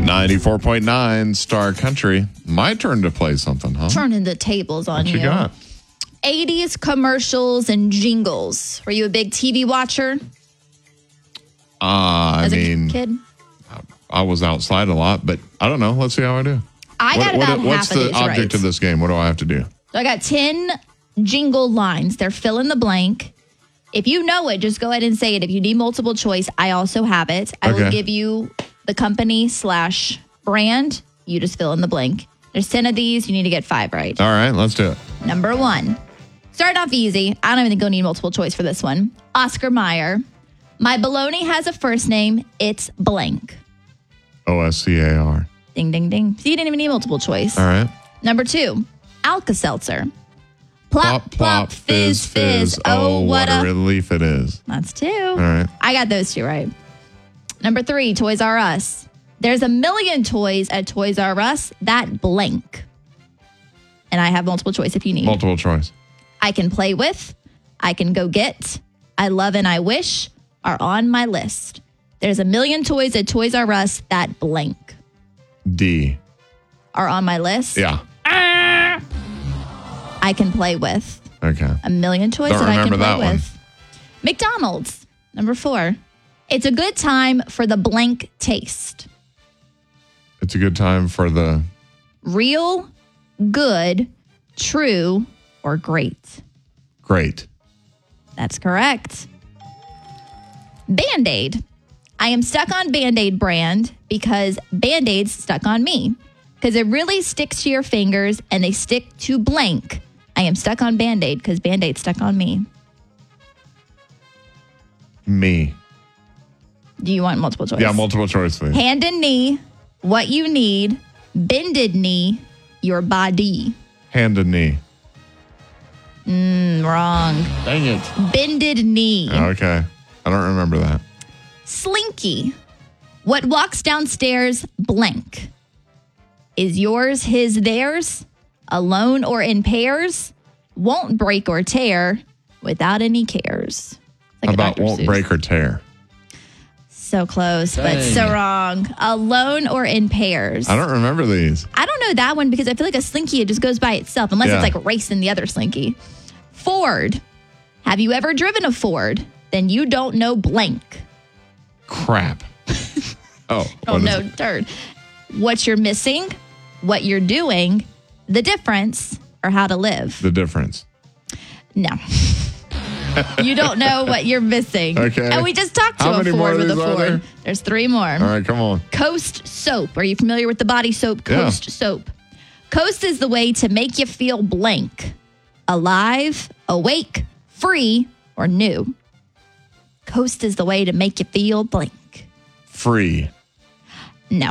94.9 Star Country. My turn to play something, huh? Turning the tables on What you got? 80s commercials and jingles. Were you a big TV watcher as a kid? I was outside a lot, but I don't know. Let's see how I do. I got about What's half of the these object right. of this game? What do I have to do? So I got 10 jingle lines. They're fill in the blank. If you know it, just go ahead and say it. If you need multiple choice, I also have it. I will give you the company/brand. You just fill in the blank. There's 10 of these. You need to get 5 right. All right, let's do it. Number 1. Start off easy. I don't even think you'll need multiple choice for this one. Oscar Mayer. My bologna has a first name. It's blank. OSCAR. Ding, ding, ding. So you didn't even need multiple choice. All right. Number 2. Alka-Seltzer. Plop, plop, fizz, fizz. Oh, what a relief it is. That's 2. All right. I got those 2 right. Number 3, Toys R Us. There's a million toys at Toys R Us that blank. And I have multiple choice if you need. Multiple choice. I can play with, I can go get, I love and I wish are on my list. There's a million toys at Toys R Us that blank. D. Are on my list. Yeah. I can play with. Okay. A million toys Don't that I can remember play that one. with. McDonald's. Number 4. It's a good time for the blank taste. It's a good time for the... Real, good, true, or great. Great. That's correct. Band-Aid. I am stuck on Band-Aid brand because Band-Aid's stuck on me. Because it really sticks to your fingers and they stick to blank. I am stuck on Band-Aid because Band-Aid's stuck on me. Me. Do you want multiple choice? Yeah, multiple choice, please. Hand and knee, what you need, bended knee, your body. Hand and knee. Wrong. Dang it. Bended knee. Okay. I don't remember that. Slinky. What walks downstairs blank? Is yours, his, theirs? Alone or in pairs? Won't break or tear without any cares. Like About Dr. won't Seuss. break or tear. So close, but so wrong. Alone or in pairs. I don't remember these. I don't know that one because I feel like a Slinky, it just goes by itself, unless it's like racing the other Slinky. Ford. Have you ever driven a Ford? Then you don't know blank. Crap. Oh No, dirt. What you're missing, what you're doing, the difference, or how to live. The difference. No. You don't know what you're missing. Okay. And we just talked to How a many more Ford of with a these are Ford. there? There's 3 more. All right, come on. Coast soap. Are you familiar with the body soap Coast soap? Coast is the way to make you feel blank. Alive, awake, free, or new. Coast is the way to make you feel blank. Free. No.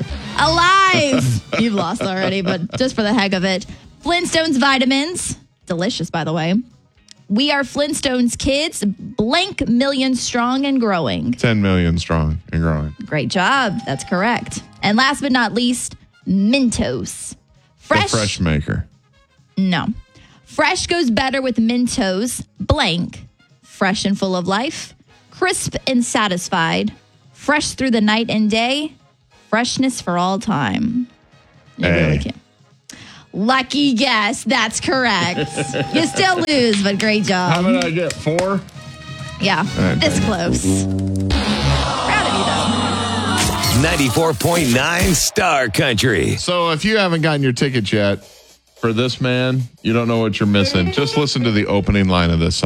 Alive. You've lost already, but just for the heck of it. Flintstones vitamins. Delicious, by the way. We are Flintstones kids. Blank million strong and growing. 10 million strong and growing. Great job. That's correct. And last but not least, Mentos. Fresh. The fresh maker. No. Fresh goes better with Mentos. Blank. Fresh and full of life. Crisp and satisfied. Fresh through the night and day. Freshness for all time. You really can't. Lucky guess. That's correct. You still lose, but great job. How did I get? 4? Yeah. Right, This close. Proud of you, though. 94.9 Star Country. So if you haven't gotten your ticket yet for this man, you don't know what you're missing. Just listen to the opening line of this song.